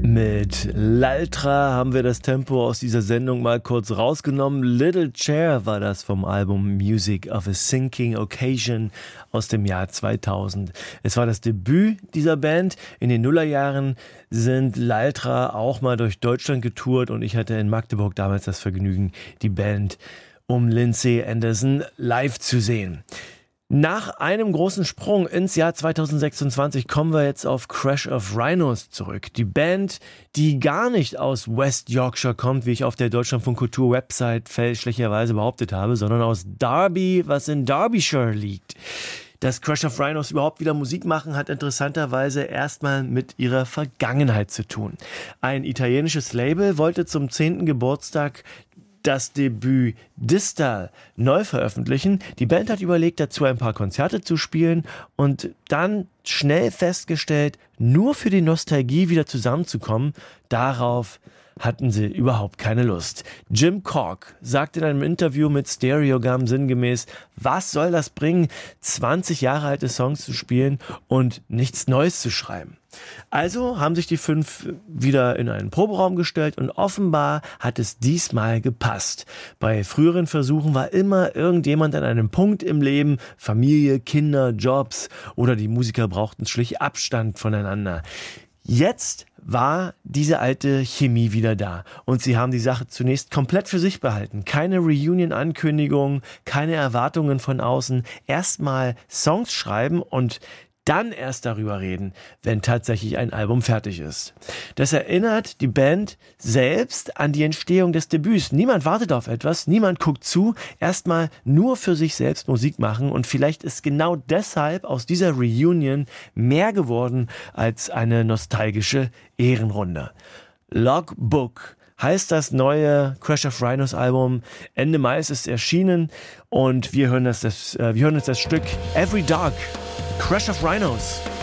Mit Laltra haben wir das Tempo aus dieser Sendung mal kurz rausgenommen. Little Chair war das vom Album Music of a Sinking Occasion aus dem Jahr 2000. Es war das Debüt dieser Band. In den Nullerjahren sind Laltra auch mal durch Deutschland getourt und ich hatte in Magdeburg damals das Vergnügen, die Band um Lindsay Anderson live zu sehen. Nach einem großen Sprung ins Jahr 2026 kommen wir jetzt auf Crash of Rhinos zurück. Die Band, die gar nicht aus West Yorkshire kommt, wie ich auf der Deutschlandfunk Kultur Website fälschlicherweise behauptet habe, sondern aus Derby, was in Derbyshire liegt. Dass Crash of Rhinos überhaupt wieder Musik machen, hat interessanterweise erstmal mit ihrer Vergangenheit zu tun. Ein italienisches Label wollte zum 10. Geburtstag das Debüt Distal neu veröffentlichen. Die Band hat überlegt, dazu ein paar Konzerte zu spielen und dann schnell festgestellt, nur für die Nostalgie wieder zusammenzukommen, darauf hatten sie überhaupt keine Lust. Jim Cork sagt in einem Interview mit Stereogum sinngemäß, was soll das bringen, 20 Jahre alte Songs zu spielen und nichts Neues zu schreiben. Also haben sich die 5 wieder in einen Proberaum gestellt und offenbar hat es diesmal gepasst. Bei früheren Versuchen war immer irgendjemand an einem Punkt im Leben, Familie, Kinder, Jobs oder die Musiker brauchten schlicht Abstand voneinander. Jetzt war diese alte Chemie wieder da und sie haben die Sache zunächst komplett für sich behalten. Keine Reunion-Ankündigung, keine Erwartungen von außen. Erstmal Songs schreiben und dann erst darüber reden, wenn tatsächlich ein Album fertig ist. Das erinnert die Band selbst an die Entstehung des Debüts. Niemand wartet auf etwas, niemand guckt zu, erstmal nur für sich selbst Musik machen und vielleicht ist genau deshalb aus dieser Reunion mehr geworden als eine nostalgische Ehrenrunde. Logbook heißt das neue Crash of Rhinos Album. Ende Mai ist es erschienen und wir hören uns das Stück Every Dark, Crash of Rhinos.